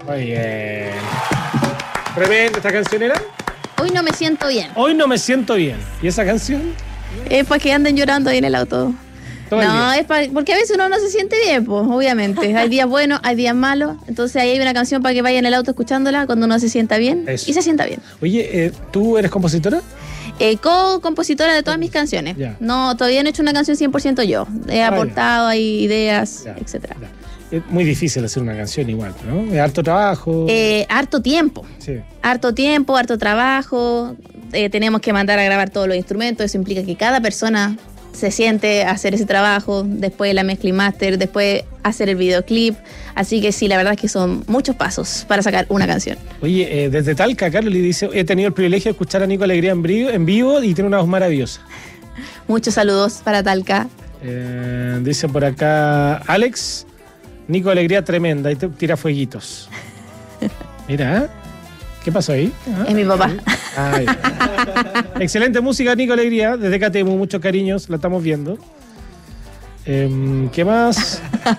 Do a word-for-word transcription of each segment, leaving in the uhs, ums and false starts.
Muy bien. Tremenda esta canción era. Hoy no me siento bien. Hoy no me siento bien. ¿Y esa canción? Es para que anden llorando ahí en el auto. Todo el No, día. es para, porque a veces uno no se siente bien, pues, obviamente. Hay días buenos, hay días malos. Entonces ahí hay una canción para que vaya en el auto escuchándola cuando uno se sienta bien. Eso. Y se sienta bien. Oye, eh, ¿tú eres compositora? Eh, co-compositora de todas mis canciones. Ya. No, todavía no he hecho una canción cien por ciento yo. He Ah, aportado ahí ideas, Ya, etcétera. ya. Es muy difícil hacer una canción igual, ¿no? Es harto trabajo. Eh, harto tiempo. Sí. Harto tiempo, harto trabajo. Eh, tenemos que mandar a grabar todos los instrumentos. Eso implica que cada persona se siente a hacer ese trabajo. Después la mezcla y master. Después hacer el videoclip. Así que sí, la verdad es que son muchos pasos para sacar una canción. Oye, eh, desde Talca, Carlos le dice, he tenido el privilegio de escuchar a Nico Alegría en vivo, en vivo y tiene una voz maravillosa. Muchos saludos para Talca. Eh, dice por acá Alex, Nico Alegría tremenda, y te tira fueguitos. Mira, ¿eh? ¿Qué pasó ahí? ¿Ah? Es mi papá. Ah, ya. Excelente música, Nico Alegría, desde Catemu, muchos cariños, la estamos viendo. Eh, ¿Qué más?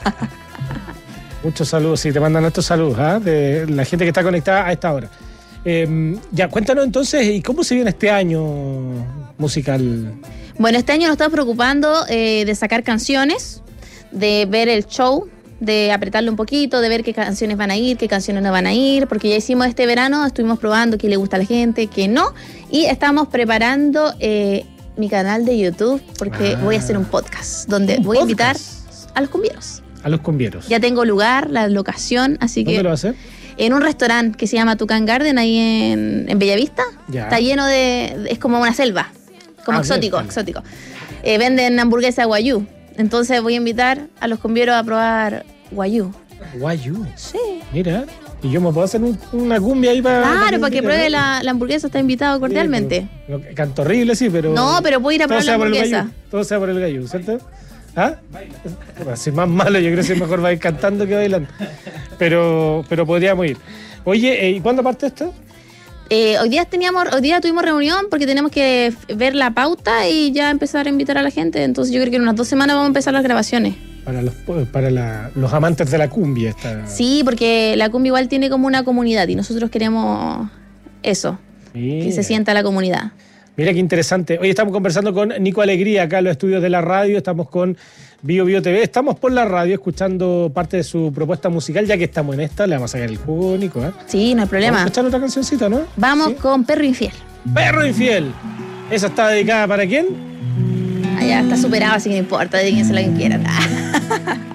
Muchos saludos, sí, te mandan estos saludos, ¿ah? De la gente que está conectada a esta hora. Eh, ya, cuéntanos entonces, ¿y cómo se viene este año musical? Bueno, este año nos estamos preocupando eh, de sacar canciones, de ver el show, de apretarlo un poquito, de ver qué canciones van a ir, qué canciones no van a ir, porque ya hicimos este verano, estuvimos probando qué le gusta a la gente, qué no, y estamos preparando eh, mi canal de YouTube, porque Ah. voy a hacer un podcast, donde ¿Un voy a invitar podcast? a los cumbieros. A los cumbieros. Ya tengo lugar, la locación, así ¿Dónde que lo va a hacer? en un restaurante que se llama Tucán Garden, ahí en, en Bellavista. Ya. Está lleno de... es como una selva, como Ah, exótico, bien. exótico. Eh, venden hamburguesa guayú. Entonces voy a invitar a los cumbieros a probar guayú. Guayú. Sí. Mira, y yo me puedo hacer un- una cumbia ahí para... Claro, para que pruebe la, la hamburguesa, está invitado cordialmente. Sí, pero- canto horrible, sí, pero... No, pero puedo ir a todo probar la sea por el hamburguesa. gallú, todo sea por el gallo, ¿cierto? ¿Ah? Bueno, si es más malo, yo creo que es mejor va a ir cantando que bailando. Pero, pero podríamos ir. Oye, eh, ¿y cuándo parte esto? Eh, hoy día teníamos, hoy día tuvimos reunión porque tenemos que f- ver la pauta y ya empezar a invitar a la gente. Entonces yo creo que en unas dos semanas vamos a empezar las grabaciones. Para los, para la- los amantes de la cumbia. Esta... Sí, porque la cumbia igual tiene como una comunidad y nosotros queremos eso, que Mira. se sienta la comunidad. Mira qué interesante. Hoy estamos conversando con Nico Alegría acá en los estudios de la radio. Estamos con Bio Bio T V. Estamos por la radio escuchando parte de su propuesta musical. Ya que estamos en esta, le vamos a sacar el jugo, Nico, ¿eh? Sí, no hay Vamos a problema. escuchar otra cancioncita, ¿no? Vamos ¿Sí? con Perro Infiel. Perro Infiel. ¿Esa está dedicada para quién? Allá está superado, así que no importa, dedíquensela a quien quieran.